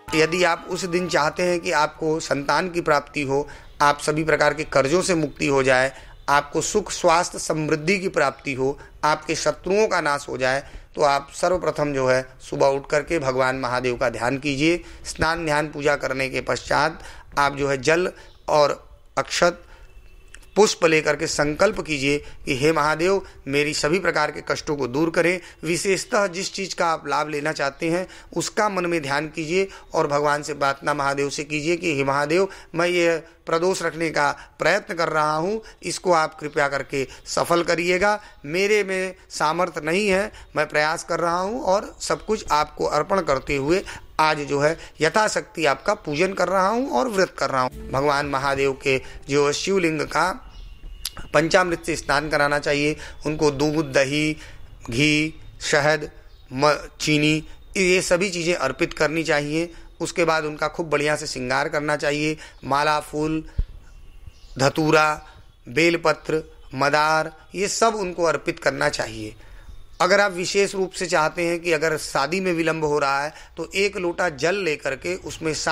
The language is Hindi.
यदि आप उस दिन चाहते हैं कि आपको संतान की प्राप्ति हो, आप सभी प्रकार के कर्जों से मुक्ति हो जाए, आपको सुख स्वास्थ्य समृद्धि की प्राप्ति हो, आपके शत्रुओं का नाश हो जाए, तो आप सर्वप्रथम जो है सुबह उठ करके भगवान महादेव का ध्यान कीजिए। स्नान ध्यान पूजा करने के पश्चात आप जो है जल और अक्षत पुष्प लेकर के संकल्प कीजिए कि हे महादेव, मेरी सभी प्रकार के कष्टों को दूर करें। विशेषतः जिस चीज़ का आप लाभ लेना चाहते हैं उसका मन में ध्यान कीजिए और भगवान से प्रार्थना महादेव से कीजिए कि हे महादेव, मैं ये प्रदोष रखने का प्रयत्न कर रहा हूँ, इसको आप कृपया करके सफल करिएगा। मेरे में सामर्थ्य नहीं है, मैं प्रयास कर रहा हूँ और सब कुछ आपको अर्पण करते हुए आज जो है यथाशक्ति आपका पूजन कर रहा हूँ और व्रत कर रहा हूँ। भगवान महादेव के जो शिवलिंग का पंचामृत से स्नान कराना चाहिए। उनको दूध, दही, घी, शहद, चीनी, ये सभी चीज़ें अर्पित करनी चाहिए। उसके बाद उनका खूब बढ़िया से श्रृंगार करना चाहिए। माला, फूल, धतूरा, बेलपत्र, मदार, ये सब उनको अर्पित करना चाहिए। अगर आप विशेष रूप से चाहते हैं कि अगर शादी में विलंब हो रहा है तो 1 लोटा जल लेकर के उसमें